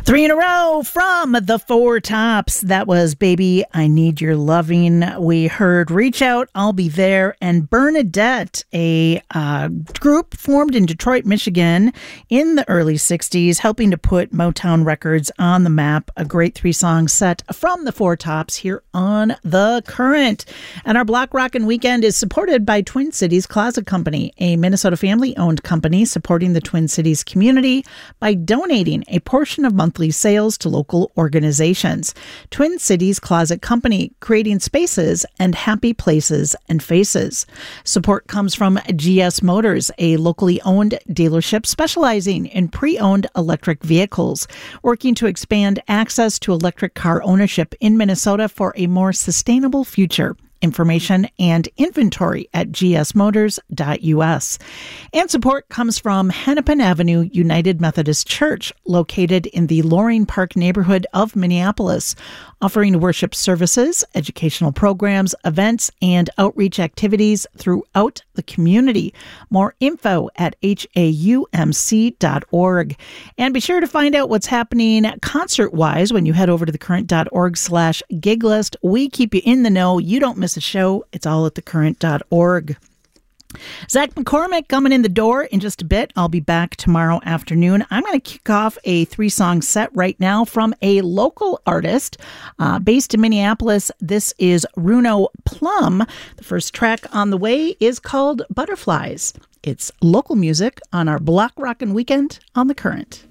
Three in a row from the Four Tops. That was Baby, I Need Your Loving. We heard Reach Out, I'll Be There, and Bernadette, a group formed in Detroit, Michigan in the early 60s, helping to put Motown Records on the map. A great three-song set from the Four Tops here on The Current. And our Block Rockin' Weekend is supported by Twin Cities Closet Company, a Minnesota family-owned company supporting the Twin Cities community by donating a portion of monthly sales to local organizations. Twin Cities Closet Company, creating spaces and happy places and faces. Support comes from GS Motors, a locally owned dealership specializing in pre-owned electric vehicles, working to expand access to electric car ownership in Minnesota for a more sustainable future. Information and inventory at gsmotors.us. And support comes from Hennepin Avenue United Methodist Church, located in the Loring Park neighborhood of Minneapolis, offering worship services, educational programs, events, and outreach activities throughout the community. More info at haumc.org. And be sure to find out what's happening concert-wise when you head over to thecurrent.org/gig list. We keep you in the know. You don't miss a show. It's all at thecurrent.org. Zach McCormick coming in the door in just a bit. I'll be back tomorrow afternoon. I'm going to kick off a three-song set right now from a local artist based in Minneapolis. This is Runo Plum. The first track on the way is called Butterflies. It's local music on our Block Rockin' Weekend on The Current.